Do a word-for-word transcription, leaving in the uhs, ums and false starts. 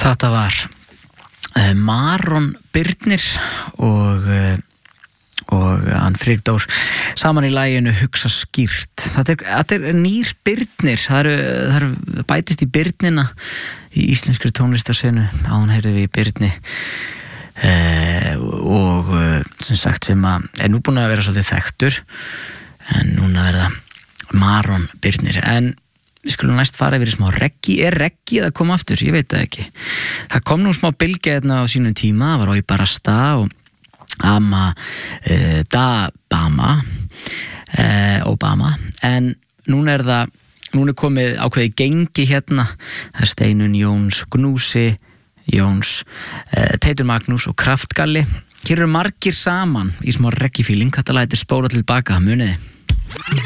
Þetta var uh, Maron Birnir og uh, og hann Friðrik saman í laginu Hugsa skýrt. Þetta er, þetta er nýr Birnir, það eru, það eru bætist í Birnina í íslenskri tónlistarsenu, áðan heyrðum við í Birni uh, og uh, sem sagt sem að er nú búin að vera svolítið þekktur, en núna er það Maron Birnir. En við skulum næst fara yfir í smá reggi. Er reggi að koma aftur? Ég veit það ekki. Það kom nú smá bylgja hérna á sínum tíma, það var Ói Barasta og Ama uh, Da Bama uh, Obama, en núna er það núna er komið ákveði gengi hérna, það er Steinun Jóns Gnúsi Jóns uh, Teitur Magnús og Kraftgalli. Hér eru margir saman í smá reggi feeling, þetta lætur spóla tilbaka, muniði.